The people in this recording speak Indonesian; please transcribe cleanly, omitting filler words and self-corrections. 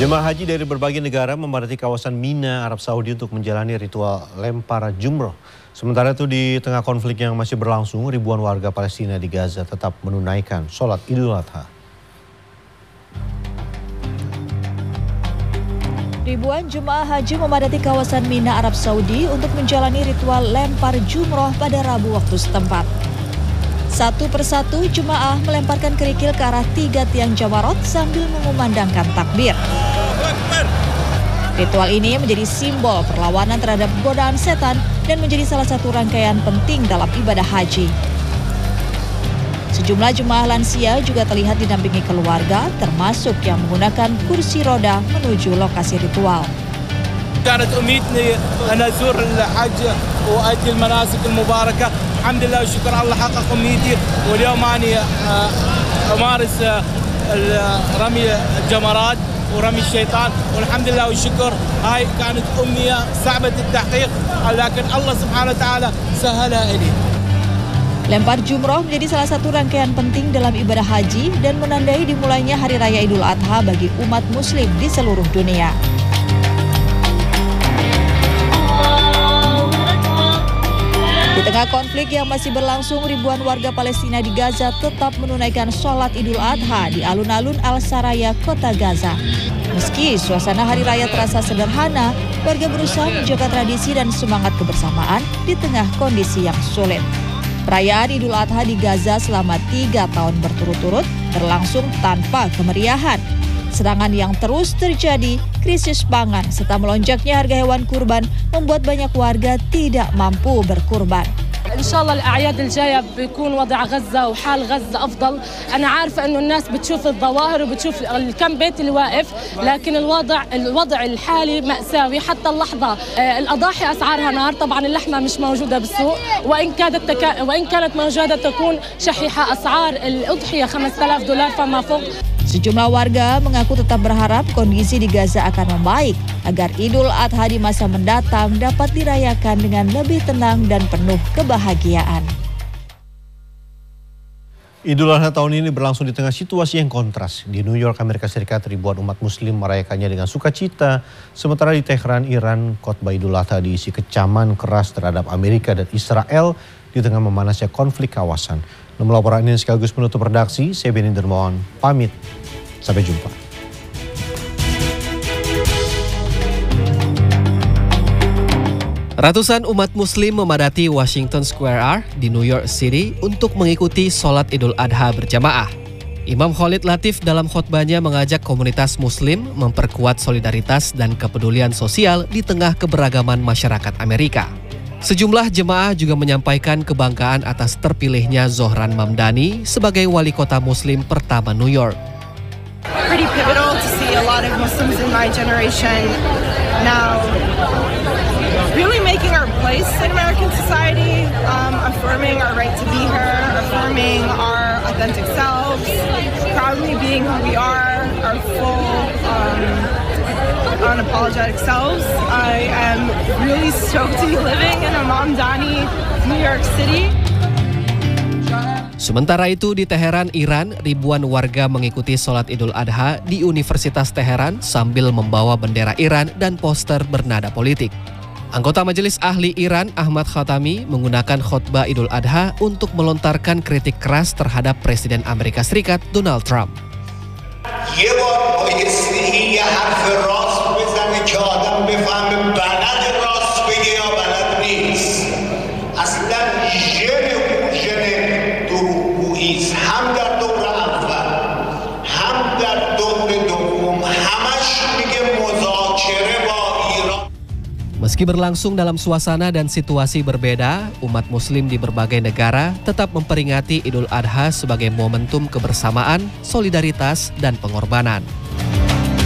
Jemaah haji dari berbagai negara memadati kawasan Mina, Arab Saudi untuk menjalani ritual lempar jumroh. Sementara itu di tengah konflik yang masih berlangsung, ribuan warga Palestina di Gaza tetap menunaikan sholat Idul Adha. Ribuan jemaah haji memadati kawasan Mina, Arab Saudi untuk menjalani ritual lempar jumroh pada Rabu waktu setempat. Satu persatu jemaah melemparkan kerikil ke arah 3 tiang jamarot sambil mengumandangkan takbir. Ritual ini menjadi simbol perlawanan terhadap godaan setan dan menjadi salah satu rangkaian penting dalam ibadah haji. Sejumlah jemaah lansia juga terlihat didampingi keluarga, termasuk yang menggunakan kursi roda menuju lokasi ritual. كانت أمنيتي أن أزور الحج وأدي المناسك المباركة. الحمد لله والشكر الله حقق أمنيتي، واليوم أنا أمارس رمي الجمرات ورمي الشيطان، والحمد لله والشكر. هاي كانت أمنية صعبة التحقيق، لكن الله سبحانه وتعالى سهلها إلي. Lempar jumroh menjadi salah satu rangkaian penting dalam ibadah haji dan menandai dimulainya Hari Raya Idul Adha bagi umat muslim di seluruh dunia. Di tengah konflik yang masih berlangsung, ribuan warga Palestina di Gaza tetap menunaikan sholat Idul Adha di alun-alun Al-Saraya, kota Gaza. Meski suasana hari raya terasa sederhana, warga berusaha menjaga tradisi dan semangat kebersamaan di tengah kondisi yang sulit. Perayaan Idul Adha di Gaza selama 3 tahun berturut-turut berlangsung tanpa kemeriahan. Sedangkan yang terus terjadi, krisis pangan serta melonjaknya harga hewan kurban membuat banyak warga tidak mampu berkurban. إن شاء الله الأعياد الجاية بيكون وضع غزة وحال غزة أفضل. أنا عارفة إنه الناس بتشوف الظواهر وبتشوف الكم بيت اللي واقف، لكن الوضع الحالي مأساوي حتى اللحظة. الأضاحي أسعارها نار، طبعا اللحمة مش موجودة بالسوق، وإن كانت موجودة تكون شحيحة. أسعار الأضحية $5000 فما فوق. Sejumlah warga mengaku tetap berharap kondisi di Gaza akan membaik agar Idul Adha di masa mendatang dapat dirayakan dengan lebih tenang dan penuh kebahagiaan. Idul Adha tahun ini berlangsung di tengah situasi yang kontras. Di New York, Amerika Serikat, ribuan umat muslim merayakannya dengan sukacita. Sementara di Tehran, Iran, khotbah Idul Adha diisi kecaman keras terhadap Amerika dan Israel di tengah memanasnya konflik kawasan. Dalam laporan ini sekaligus menutup redaksi, saya Benny Dermawan pamit. Sampai jumpa. Ratusan umat muslim memadati Washington Square di New York City untuk mengikuti sholat Idul Adha berjamaah. Imam Khalid Latif dalam khotbahnya mengajak komunitas muslim memperkuat solidaritas dan kepedulian sosial di tengah keberagaman masyarakat Amerika. Sejumlah jemaah juga menyampaikan kebanggaan atas terpilihnya Zohran Mamdani sebagai wali kota muslim pertama New York. Pretty pivotal to see a lot of Muslims in my generation now really making our place in American society, affirming our right to be here, affirming our authentic selves, proudly being who we are, our full unapologetic selves. I am really stoked to be living in a Mamdani, New York City. Sementara itu di Teheran, Iran, ribuan warga mengikuti sholat Idul Adha di Universitas Teheran sambil membawa bendera Iran dan poster bernada politik. Anggota Majelis Ahli Iran, Ahmad Khatami, menggunakan khotbah Idul Adha untuk melontarkan kritik keras terhadap Presiden Amerika Serikat Donald Trump. Meski berlangsung dalam suasana dan situasi berbeda, umat muslim di berbagai negara tetap memperingati Idul Adha sebagai momentum kebersamaan, solidaritas, dan pengorbanan.